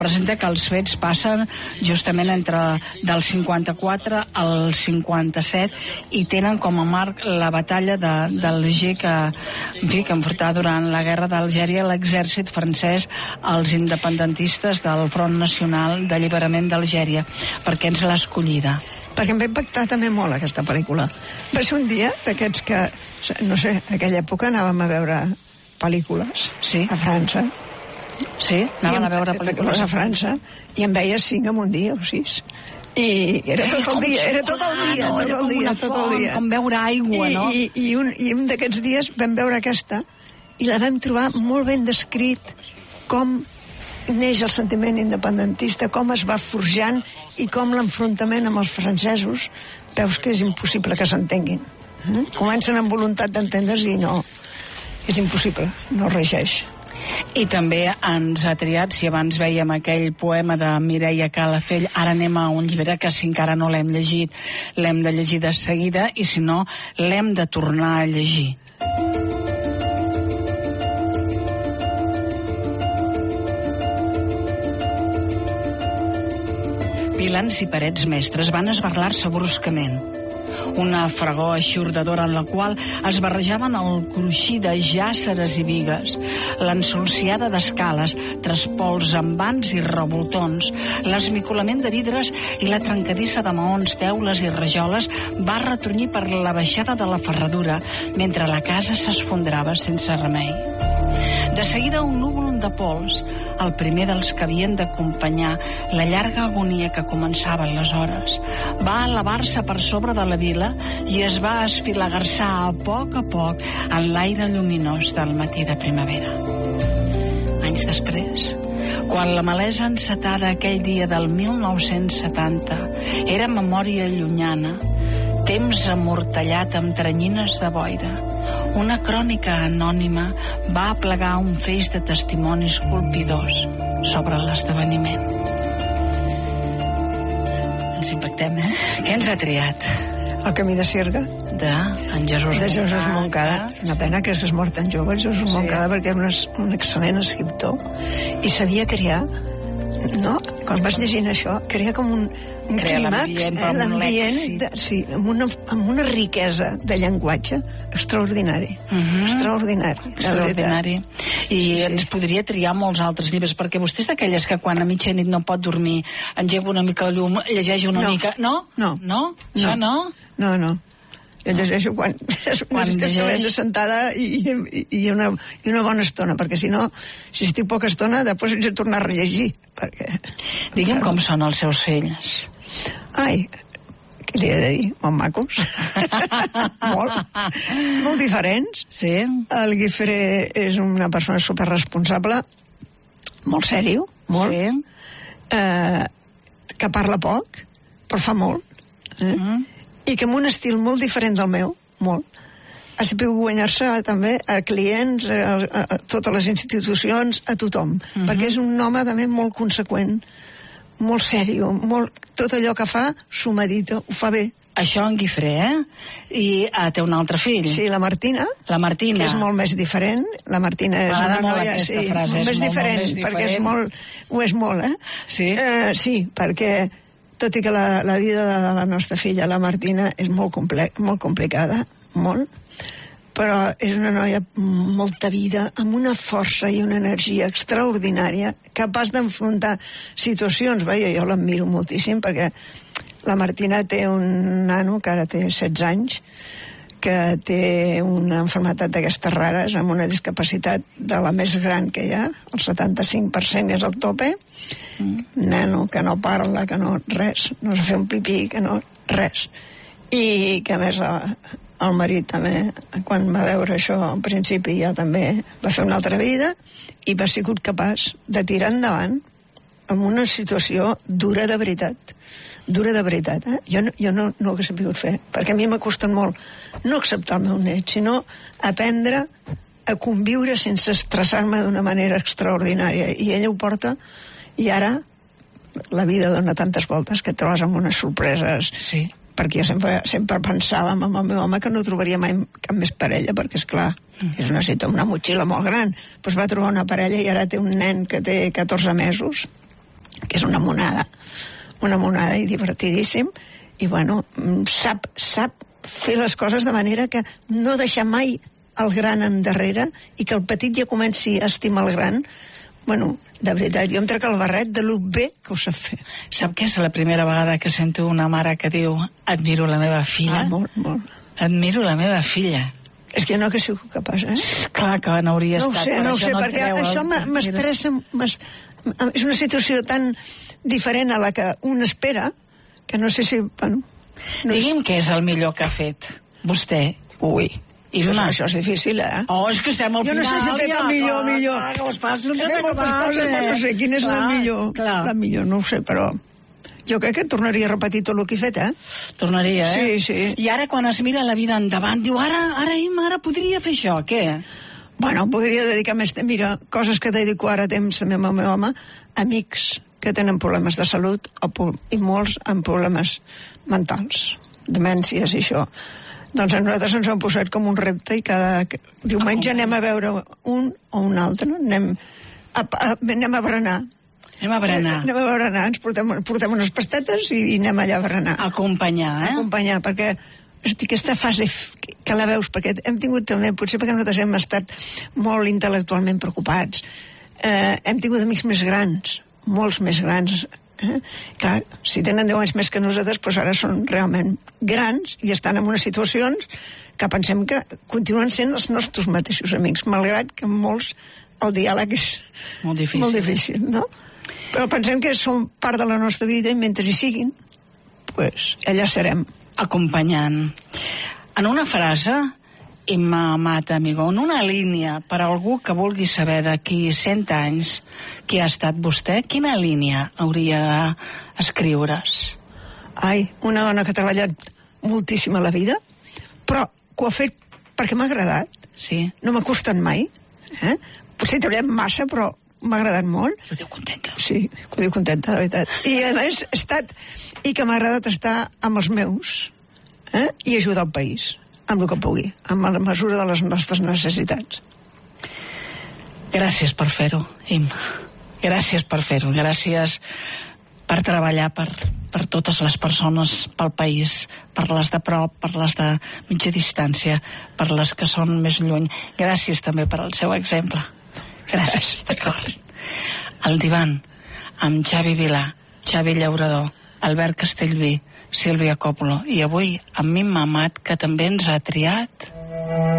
Presenta que els fets passen justament entre del 54 al 57 i tenen com a marc la batalla d'Alger que enfrontar durant la guerra d'Algèria l'exèrcit francès als independentistes del Front Nacional d'Alliberament d'Algèria. Per què ens l'ha escollida? Perquè em va impactar també molt aquesta pel·lícula. Va ser un dia d'aquests que, no sé, en aquella època anàvem a veure pel·lícules a França. Sí, anaven a veure pel·lícules a França i en veia 5 en un dia o 6. I era tot el dia, era tot el dia. Com veure aigua, no? I un d'aquests dies vam veure aquesta i la vam trobar molt ben descrit com neix el sentiment independentista, com es va forjant i com l'enfrontament amb els francesos veus que és impossible que s'entenguin. Comencen amb voluntat d'entendre's i no, és impossible, no regeix. I també ens ha triat, si abans veiem aquell poema de Mireia Calafell, ara anem a un llibre que si encara no l'hem llegit, l'hem de llegir de seguida i si no, l'hem de tornar a llegir. Pilans i parets mestres van esbarlar-se bruscament. Una fregor eixordadora en la qual es barrejaven el cruixir de jàsseres i bigues, l'ensolciada d'escales, traspols amb vans i revoltons, l'esmicolament de vidres i la trencadissa de maons, teules i rajoles va retrunyir per la baixada de la ferradura, mentre la casa s'esfondrava sense remei. De seguida un núvol de pols, el primer dels que havien d'acompanyar la llarga agonia que començava aleshores, va elevar-se per sobre de la vila i es va esfilagarçar a poc en l'aire lluminós del matí de primavera. Anys després, quan la malesa encetada aquell dia del 1970 era memòria llunyana, temps amortallat amb teranyines de boira, una crònica anònima va aplegar un feix de testimonis colpidors sobre l'esdeveniment. Ens impactem, Què ens ha triat? El camí de Sirga. En Jesús Moncada. Una pena que s'és mort tan jove, Jesús Moncada, perquè era un excel·lent escriptor i sabia crear, no? Quan vas llegint això, crear com un clímax, l'ambient, amb una riquesa de llenguatge extraordinari. Extraordinari. I ens podria triar molts altres llibres, perquè vostè és d'aquelles que quan a mitjanit no pot dormir engega una mica la llum, llegeix una mica... No? Això no? No. Jo llegeixo quan estic sentada i una bona estona, perquè si no, si estic poca estona, després haig de tornar a rellegir. Digue'm com són els seus fills. Ai, què li he de dir? Molt macos. Molt diferents. Sí. El Guifré és una persona superresponsable, molt sèrio, molt. Sí. Que parla poc, però fa molt. I que amb un estil molt diferent del meu, molt, ha sabut guanyar-se també a clients, a totes les institucions, a tothom, perquè és un home també molt conseqüent, molt sèrio, tot allò que fa s'ho medita, ho fa bé. Això en Guifré, I té un altre fill. Sí, la Martina. Que és molt més diferent. La Martina és una noia, molt més diferent, perquè ho és molt, Sí? Sí, perquè tot i que la vida de la nostra filla, la Martina, és molt complicada, molt, però és una noia amb molta vida, amb una força i una energia extraordinària, capaç d'enfrontar situacions. Jo l'admiro moltíssim, perquè la Martina té un nano que ara té 16 anys, que té una malaltia d'aquestes rares, amb una discapacitat de la més gran que hi ha, el 75% és el tope, nano que no parla, que no res, no sap fer un pipí, que no res. I que a més el marit també, quan va veure això al principi, ja també va fer una altra vida i va sigut capaç de tirar endavant en una situació dura de veritat. Jo no ho he sabut fer, perquè a mi m'ha costat molt no acceptar el meu net, sinó aprendre a conviure sense estressar-me d'una manera extraordinària, i ella ho porta, i ara la vida dona tantes voltes que et trobes amb unes sorpreses. Sí. Perquè jo sempre pensava amb el meu home que no trobaria mai cap més parella, perquè esclar, necessita una motxilla molt gran, doncs va trobar una parella i ara té un nen que té 14 mesos que és una monada i divertidíssim, i bueno, sap fer les coses de manera que no deixar mai el gran endarrere i que el petit ja comenci a estimar el gran. Bueno, de veritat, jo em trec el barret de lo bé que ho sap fer. Sap que és la primera vegada que sento una mare que diu admiro la meva filla? Molt, molt. Admiro la meva filla. És que no que sigo capaç, Clar que n'hauria estat. No ho sé, perquè això m'estressa, és una situació tan diferent a la que un espera, que no sé si... Bueno, Digui'm què és el millor que ha fet vostè. Ui, això és difícil, Oh, és que estem al final. Jo no sé si he fet el millor. Que és fàcil, he fet moltes coses, però no sé quina és la millor. La millor, no ho sé, però... Jo crec que tornaria a repetir tot el que he fet, Tornaria, Sí. I ara, quan es mira la vida endavant, diu, ara podria fer això, què? Bueno, podria dedicar més temps. Mira, coses que dedico ara temps també amb el meu home, amics que tenen problemes de salut i molts amb problemes mentals, demències i això. Doncs a nosaltres ens han posat com un repte i cada diumenge anem a veure un o un altre, anem a berenar. Anem a berenar, ens portem unes pastetes i anem allà a berenar. Acompanyar, perquè aquesta fase que la veus, perquè hem tingut també, potser perquè nosaltres hem estat molt intel·lectualment preocupats, hem tingut amics més grans, molts més grans, Clar, si tenen 10 anys més que nosaltres, doncs ara són realment grans i estan en unes situacions que pensem que continuen sent els nostres mateixos amics, malgrat que molts el diàleg és molt difícil, no? Però pensem que són part de la nostra vida i mentre hi siguin, doncs allà serem. Acompanyant. En una frase, Imma Mata Amigó, en una línia, per a algú que vulgui saber d'aquí 100 anys qui ha estat vostè, quina línia hauria d'escriure's? Ai, una dona que ha treballat moltíssim a la vida, però que ho ha fet perquè m'ha agradat. Sí. No m'ha costat mai. Potser he treballat massa, però m'ha agradat molt. Ho diu contenta. Sí, ho diu contenta, de veritat. I a més, i que m'ha agradat estar amb els meus i ajudar el país, amb el que pugui, amb la mesura de les nostres necessitats. Gràcies per fer-ho, Imma. Gràcies per fer-ho. Gràcies per treballar per totes les persones, pel país, per les de prop, per les de mitja distància, per les que són més lluny. Gràcies també per al seu exemple. Gràcies, d'acord. El divan, amb Xavi Vilà, Xavi Llaurador, Albert Castellví, Sílvia Coppola, i avui amb Imma Amat, que també ens ha triat...